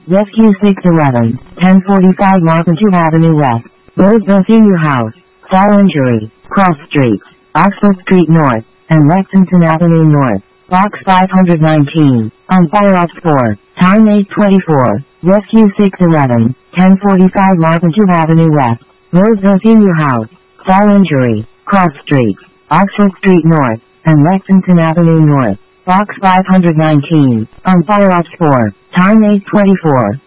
Rescue 611, 1045 Marketing Avenue West, Roseville Senior House, Fall Injury, Cross Streets, Oxford Street North, and Lexington Avenue North, Box 519, on fire off 4, time 8:24, Rescue 611, 1045 Marketing Avenue West, Roseville Senior House, Fall Injury, Cross Streets, Oxford Street North, and Lexington Avenue North, Box 519, on fire off 4, time 8:24.